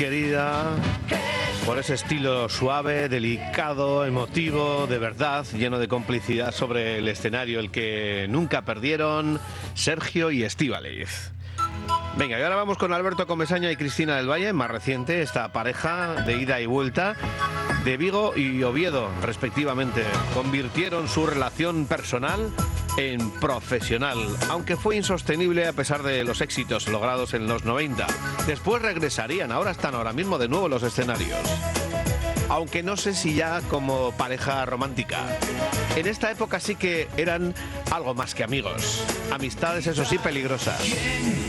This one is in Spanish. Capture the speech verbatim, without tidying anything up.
querida, por ese estilo suave, delicado, emotivo, de verdad, lleno de complicidad sobre el escenario, el que nunca perdieron Sergio y Estíbaliz. Venga, y ahora vamos con Alberto Comesaña y Cristina del Valle, más reciente, esta pareja de ida y vuelta de Vigo y Oviedo, respectivamente. Convirtieron su relación personal en profesional, aunque fue insostenible a pesar de los éxitos logrados en los noventa. Después regresarían, ahora están ahora mismo de nuevo en los escenarios. Aunque no sé si ya como pareja romántica. En esta época sí que eran algo más que amigos. Amistades, eso sí, peligrosas.